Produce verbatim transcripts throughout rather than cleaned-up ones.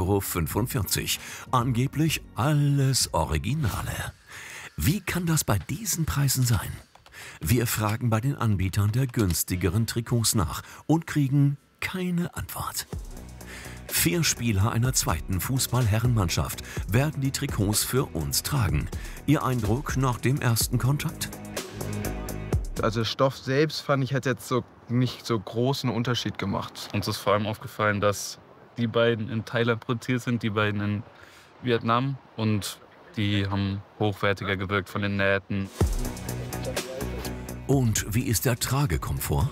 Euro fünfundvierzig. Angeblich alles Originale. Wie kann das bei diesen Preisen sein? Wir fragen bei den Anbietern der günstigeren Trikots nach und kriegen keine Antwort. Vier Spieler einer zweiten Fußball-Herrenmannschaft werden die Trikots für uns tragen. Ihr Eindruck nach dem ersten Kontakt? Also Stoff selbst fand ich, hat jetzt so nicht so großen Unterschied gemacht. Uns ist vor allem aufgefallen, dass die beiden in Thailand produziert sind, die beiden in Vietnam. Und die haben hochwertiger gewirkt von den Nähten. Und wie ist der Tragekomfort?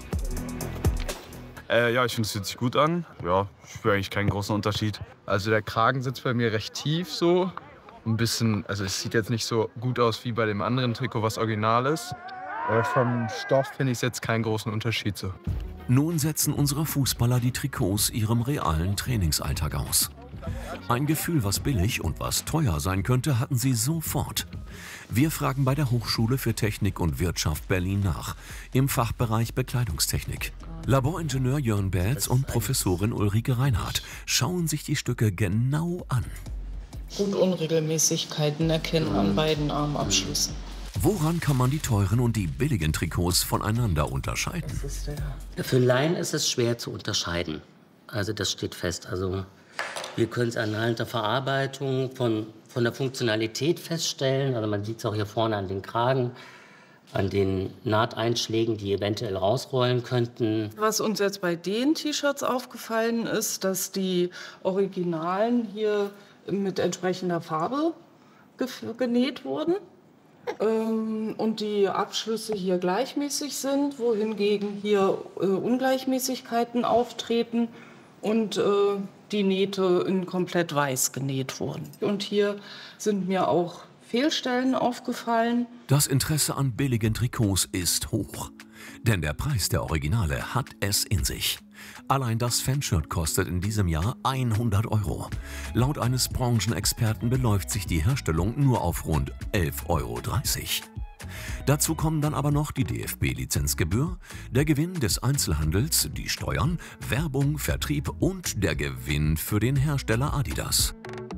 Äh, ja, ich finde, es fühlt sich gut an. Ja, ich spüre eigentlich keinen großen Unterschied. Also der Kragen sitzt bei mir recht tief so. Ein bisschen, also es sieht jetzt nicht so gut aus wie bei dem anderen Trikot, was original ist. Aber vom Stoff finde ich jetzt keinen großen Unterschied so. Nun setzen unsere Fußballer die Trikots ihrem realen Trainingsalltag aus. Ein Gefühl, was billig und was teuer sein könnte, hatten sie sofort. Wir fragen bei der Hochschule für Technik und Wirtschaft Berlin nach, im Fachbereich Bekleidungstechnik. Laboringenieur Jörn Bätz und Professorin Ulrike Reinhardt schauen sich die Stücke genau an. Gut Unregelmäßigkeiten erkennen an beiden Armabschlüssen. Woran kann man die teuren und die billigen Trikots voneinander unterscheiden? Für Laien ist es schwer zu unterscheiden. Also das steht fest. Also wir können es anhand der Verarbeitung von, von der Funktionalität feststellen. Also man sieht es auch hier vorne an den Kragen, an den Nahteinschlägen, die eventuell rausrollen könnten. Was uns jetzt bei den T-Shirts aufgefallen ist, dass die Originalen hier mit entsprechender Farbe genäht wurden. Ähm, und die Abschlüsse hier gleichmäßig sind, wohingegen hier äh, Ungleichmäßigkeiten auftreten und äh, die Nähte in komplett weiß genäht wurden. Und hier sind mir auch Fehlstellen aufgefallen. Das Interesse an billigen Trikots ist hoch, denn der Preis der Originale hat es in sich. Allein das Fanshirt kostet in diesem Jahr hundert Euro. Laut eines Branchenexperten beläuft sich die Herstellung nur auf rund elf Euro dreißig. Dazu kommen dann aber noch die D F B-Lizenzgebühr, der Gewinn des Einzelhandels, die Steuern, Werbung, Vertrieb und der Gewinn für den Hersteller Adidas.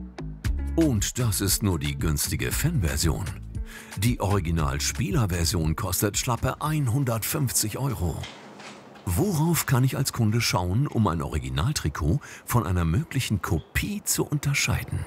Und das ist nur die günstige Fanversion. Die Original-Spieler-Version kostet schlappe hundertfünfzig Euro. Worauf kann ich als Kunde schauen, um ein Originaltrikot von einer möglichen Kopie zu unterscheiden?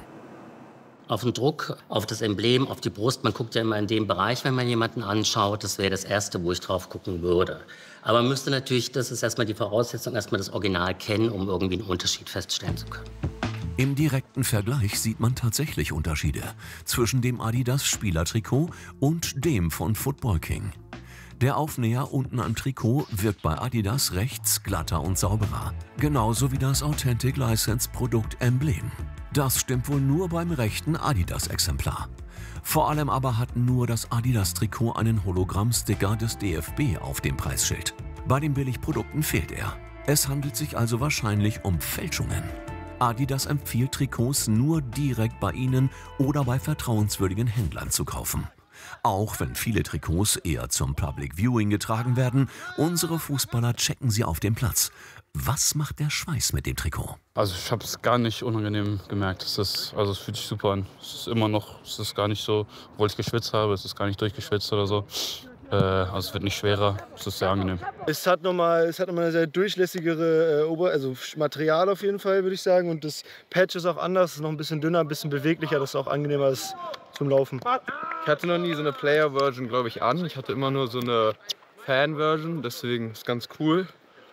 Auf den Druck, auf das Emblem, auf die Brust. Man guckt ja immer in dem Bereich, wenn man jemanden anschaut. Das wäre das Erste, wo ich drauf gucken würde. Aber man müsste natürlich, das ist erstmal die Voraussetzung, erstmal das Original kennen, um irgendwie einen Unterschied feststellen zu können. Im direkten Vergleich sieht man tatsächlich Unterschiede zwischen dem Adidas-Spielertrikot und dem von Football King. Der Aufnäher unten am Trikot wirkt bei Adidas rechts glatter und sauberer. Genauso wie das Authentic License Produkt Emblem. Das stimmt wohl nur beim rechten Adidas-Exemplar. Vor allem aber hat nur das Adidas-Trikot einen Hologrammsticker des D F B auf dem Preisschild. Bei den Billigprodukten fehlt er. Es handelt sich also wahrscheinlich um Fälschungen. Adidas empfiehlt Trikots nur direkt bei ihnen oder bei vertrauenswürdigen Händlern zu kaufen. Auch wenn viele Trikots eher zum Public Viewing getragen werden, unsere Fußballer checken sie auf dem Platz. Was macht der Schweiß mit dem Trikot? Also ich habe es gar nicht unangenehm gemerkt. Es ist, also es fühlt sich super an. Es ist immer noch, es ist gar nicht so, obwohl ich geschwitzt habe, es ist gar nicht durchgeschwitzt oder so. Äh, also es wird nicht schwerer, es ist sehr angenehm. Es hat nochmal, es hat nochmal eine sehr durchlässigere äh, Ober-, also Material auf jeden Fall, würde ich sagen. Und das Patch ist auch anders, es ist noch ein bisschen dünner, ein bisschen beweglicher, das ist auch angenehmer ist zum Laufen. Ich hatte noch nie so eine Player-Version, glaube ich, an. Ich hatte immer nur so eine Fan-Version, deswegen ist es ganz cool.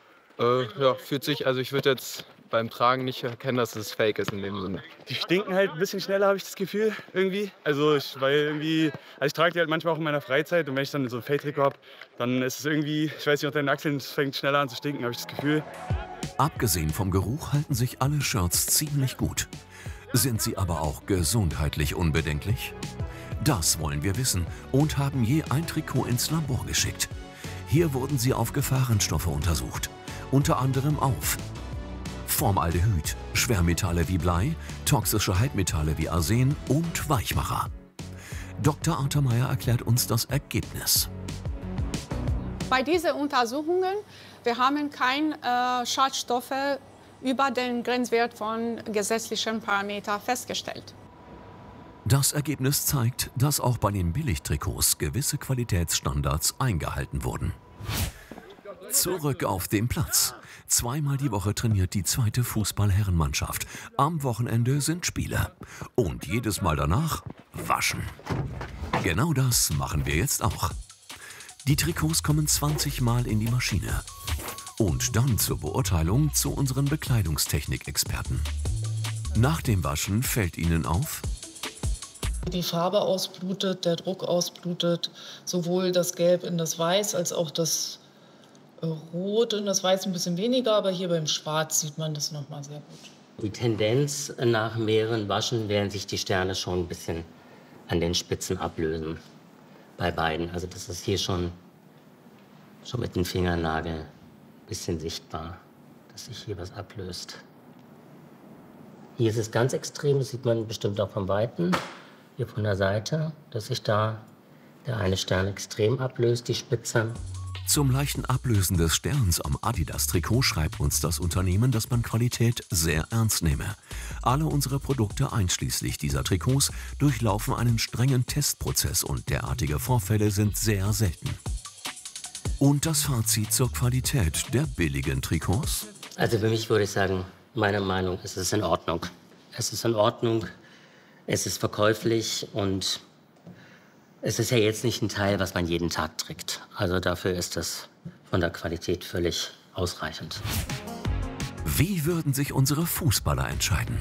Äh, ja, fühlt sich, also ich würde jetzt beim Tragen nicht erkennen, dass es fake ist in dem Sinne. Die stinken halt ein bisschen schneller, habe ich das Gefühl, irgendwie. Also ich, weil irgendwie, also ich trage die halt manchmal auch in meiner Freizeit und wenn ich dann so ein Fake-Trikot habe, dann ist es irgendwie, ich weiß nicht, auf deinen Achseln, es fängt schneller an zu stinken, habe ich das Gefühl. Abgesehen vom Geruch halten sich alle Shirts ziemlich gut. Sind sie aber auch gesundheitlich unbedenklich? Das wollen wir wissen und haben je ein Trikot ins Labor geschickt. Hier wurden sie auf Gefahrenstoffe untersucht, unter anderem auf Formaldehyd, Schwermetalle wie Blei, toxische Halbmetalle wie Arsen und Weichmacher. Doktor Artermeier erklärt uns das Ergebnis. Bei diesen Untersuchungen wir haben keine äh, Schadstoffe über den Grenzwert von gesetzlichen Parametern festgestellt. Das Ergebnis zeigt, dass auch bei den Billigtrikots gewisse Qualitätsstandards eingehalten wurden. Zurück auf den Platz. Zweimal die Woche trainiert die zweite Fußball-Herrenmannschaft. Am Wochenende sind Spiele. Und jedes Mal danach waschen. Genau das machen wir jetzt auch. Die Trikots kommen zwanzig Mal in die Maschine. Und dann zur Beurteilung zu unseren Bekleidungstechnik-Experten. Nach dem Waschen fällt Ihnen auf: Die Farbe ausblutet, der Druck ausblutet, sowohl das Gelb in das Weiß als auch das Rot in das Weiß ein bisschen weniger, aber hier beim Schwarz sieht man das noch mal sehr gut. Die Tendenz nach mehreren Waschen werden sich die Sterne schon ein bisschen an den Spitzen ablösen. Bei beiden. Also das ist hier schon, schon mit dem Fingernagel ein bisschen sichtbar, dass sich hier was ablöst. Hier ist es ganz extrem, das sieht man bestimmt auch vom Weiten, hier von der Seite, dass sich da der eine Stern extrem ablöst, die Spitze. Zum leichten Ablösen des Sterns am Adidas-Trikot schreibt uns das Unternehmen, dass man Qualität sehr ernst nehme. Alle unsere Produkte, einschließlich dieser Trikots, durchlaufen einen strengen Testprozess und derartige Vorfälle sind sehr selten. Und das Fazit zur Qualität der billigen Trikots? Also für mich würde ich sagen, meiner Meinung nach ist es in Ordnung. Es ist in Ordnung, es ist verkäuflich und es ist ja jetzt nicht ein Teil, was man jeden Tag trägt. Also dafür ist es von der Qualität völlig ausreichend. Wie würden sich unsere Fußballer entscheiden?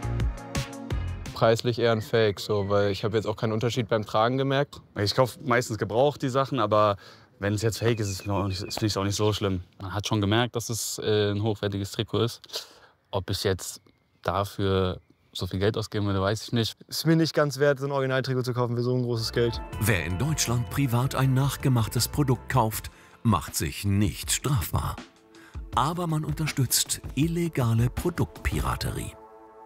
Preislich eher ein Fake, so, weil ich habe jetzt auch keinen Unterschied beim Tragen gemerkt. Ich kaufe meistens gebraucht die Sachen, aber wenn es jetzt Fake ist, ist es auch nicht so schlimm. Man hat schon gemerkt, dass es äh, ein hochwertiges Trikot ist. Ob ich jetzt dafür so viel Geld ausgeben würde, weiß ich nicht. Ist mir nicht ganz wert, so ein Originaltrikot zu kaufen für so ein großes Geld. Wer in Deutschland privat ein nachgemachtes Produkt kauft, macht sich nicht strafbar. Aber man unterstützt illegale Produktpiraterie.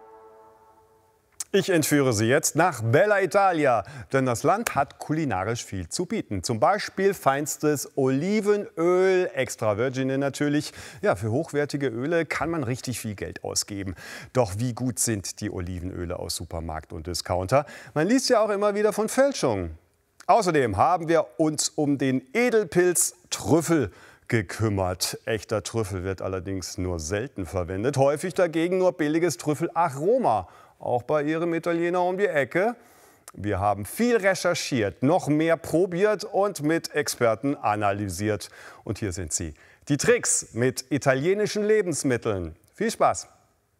Ich entführe Sie jetzt nach Bella Italia, denn das Land hat kulinarisch viel zu bieten. Zum Beispiel feinstes Olivenöl, extra virgin natürlich. Ja, für hochwertige Öle kann man richtig viel Geld ausgeben. Doch wie gut sind die Olivenöle aus Supermarkt und Discounter? Man liest ja auch immer wieder von Fälschungen. Außerdem haben wir uns um den Edelpilz Trüffel gekümmert. Echter Trüffel wird allerdings nur selten verwendet. Häufig dagegen nur billiges Trüffelaroma. Auch bei Ihrem Italiener um die Ecke. Wir haben viel recherchiert, noch mehr probiert und mit Experten analysiert. Und hier sind sie, die Tricks mit italienischen Lebensmitteln. Viel Spaß!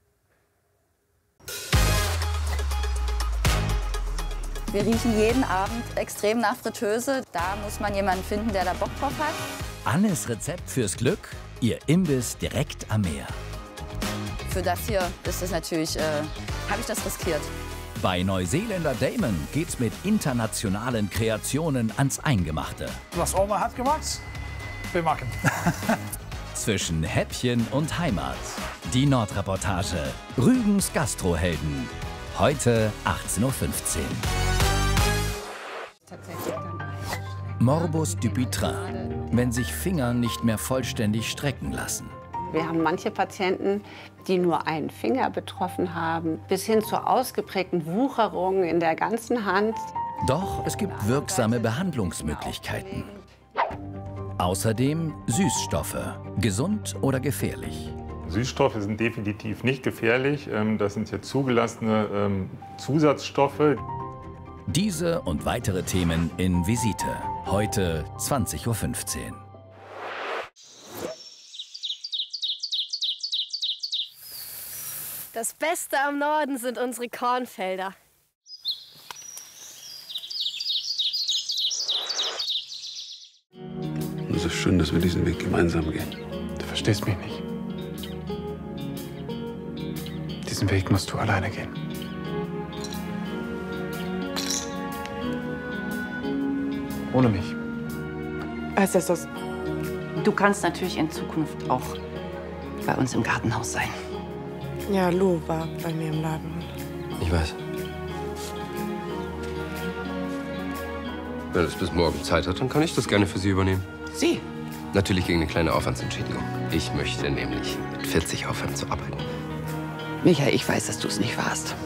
Wir riechen jeden Abend extrem nach Fritteuse. Da muss man jemanden finden, der da Bock drauf hat. Annes Rezept fürs Glück, Ihr Imbiss direkt am Meer. Für das hier ist es natürlich, äh, habe ich das riskiert. Bei Neuseeländer Damon geht's mit internationalen Kreationen ans Eingemachte. Was Oma hat gemacht, wir machen. Zwischen Häppchen und Heimat. Die Nordreportage. Rügens Gastrohelden. Heute achtzehn Uhr fünfzehn. Morbus Dupuytren. Wenn sich Finger nicht mehr vollständig strecken lassen. Wir haben manche Patienten, die nur einen Finger betroffen haben, bis hin zur ausgeprägten Wucherung in der ganzen Hand. Doch es gibt wirksame Behandlungsmöglichkeiten. Außerdem Süßstoffe, gesund oder gefährlich. Süßstoffe sind definitiv nicht gefährlich. Das sind hier zugelassene Zusatzstoffe. Diese und weitere Themen in Visite. Heute zwanzig Uhr fünfzehn. Das Beste am Norden sind unsere Kornfelder. Es ist schön, dass wir diesen Weg gemeinsam gehen. Du verstehst mich nicht. Diesen Weg musst du alleine gehen. Ohne mich. Heißt das das? Du kannst natürlich in Zukunft auch bei uns im Gartenhaus sein. Ja, Lou war bei mir im Laden. Ich weiß. Wenn es bis morgen Zeit hat, dann kann ich das gerne für Sie übernehmen. Sie? Natürlich gegen eine kleine Aufwandsentschädigung. Ich möchte nämlich mit vierzig aufhören zu arbeiten. Michael, ich weiß, dass du es nicht warst.